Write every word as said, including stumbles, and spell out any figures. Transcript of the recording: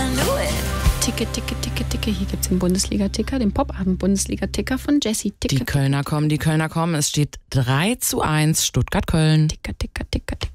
I knew it. Ticke, ticke, ticke, ticke. Hier gibt's den Bundesliga-Ticker, den Popabend-Bundesliga-Ticker von Jessie. Ticke, Die Kölner kommen, die Kölner kommen. Es steht drei zu eins Stuttgart-Köln. Ticker, ticker, ticker, ticker.